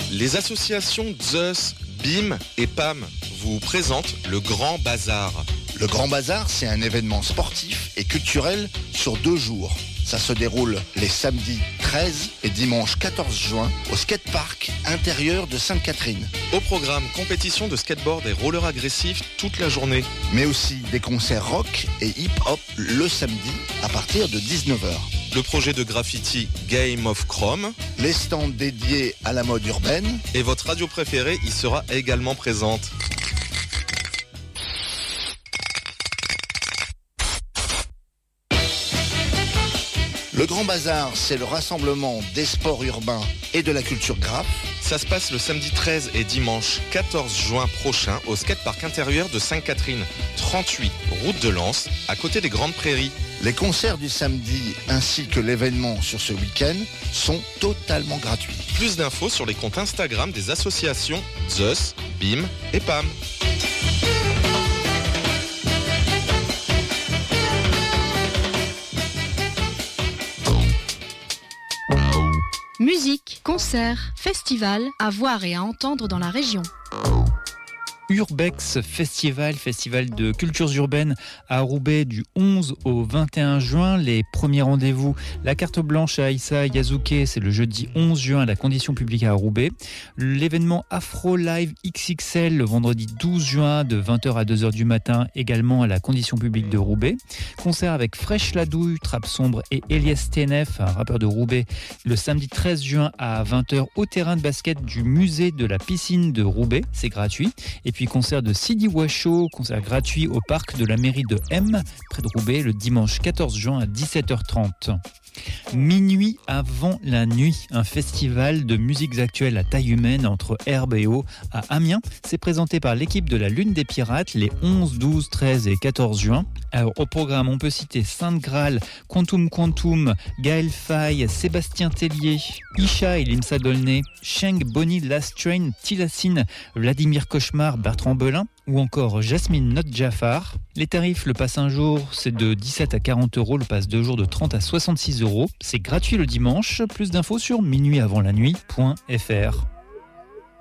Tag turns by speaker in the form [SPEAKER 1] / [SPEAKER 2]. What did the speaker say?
[SPEAKER 1] Les associations Zeus, BIM et PAM vous présentent le Grand Bazar.
[SPEAKER 2] Le Grand Bazar, c'est un événement sportif et culturel sur 2 jours. Ça se déroule les samedis 13 et dimanche 14 juin au skatepark intérieur de Sainte-Catherine.
[SPEAKER 1] Au programme, compétition de skateboard et roller agressif toute la journée.
[SPEAKER 2] Mais aussi des concerts rock et hip-hop le samedi à partir de 19h.
[SPEAKER 1] Le projet de graffiti Game of Chrome.
[SPEAKER 2] Les stands dédiés à la mode urbaine.
[SPEAKER 1] Et votre radio préférée y sera également présente.
[SPEAKER 2] Le Grand Bazar, c'est le rassemblement des sports urbains et de la culture graphe.
[SPEAKER 1] Ça se passe le samedi 13 et dimanche 14 juin prochain au skatepark intérieur de Sainte-Catherine, 38 route de Lens, à côté des Grandes Prairies.
[SPEAKER 2] Les concerts du samedi ainsi que l'événement sur ce week-end sont totalement gratuits.
[SPEAKER 1] Plus d'infos sur les comptes Instagram des associations Zeus, BIM et PAM.
[SPEAKER 3] Musique, concerts, festivals, à voir et à entendre dans la région.
[SPEAKER 4] Urbex Festival de cultures urbaines à Roubaix du 11 au 21 juin. Les premiers rendez-vous, la carte blanche à Aïssa Yazuke, c'est le jeudi 11 juin à la condition publique à Roubaix. L'événement Afro Live XXL le vendredi 12 juin de 20h à 2h du matin, également à la condition publique de Roubaix. Concert avec Fresh Ladouille, Trappe Sombre et Elias TNF, un rappeur de Roubaix, le samedi 13 juin à 20h au terrain de basket du musée de la piscine de Roubaix, c'est gratuit. Et puis concert de Sidi Washo, concert gratuit au parc de la mairie de M, près de Roubaix, le dimanche 14 juin à 17h30. Minuit avant la nuit, un festival de musiques actuelles à taille humaine entre herbe et eau à Amiens. C'est présenté par l'équipe de la Lune des Pirates les 11, 12, 13 et 14 juin. Alors, au programme, on peut citer Sainte Graal, Quantum, Gaël Faye, Sébastien Tellier, Isha et Limsa Dolnay, Sheng Bonnie Last Train, Tilassine, Vladimir Cauchemar, Bertrand Belin ou encore Jasmine Not Jafar. Les tarifs, le pass un jour, c'est de 17 à 40 euros, le pass 2 jours de 30 à 66 euros. C'est gratuit le dimanche. Plus d'infos sur minuitavantlanuit.fr.